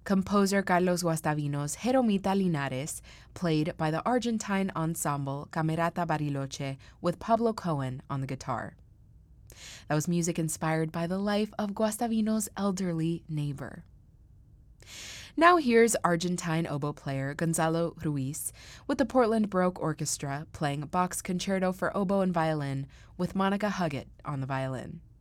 Composer Carlos Guastavino's Jeromita Linares, played by the Argentine ensemble Camerata Bariloche with Pablo Cohen on the guitar. That was music inspired by the life of Guastavino's elderly neighbor. Now here's Argentine oboe player Gonzalo Ruiz with the Portland Baroque Orchestra playing Bach's Concerto for Oboe and Violin with Monica Huggett on the violin.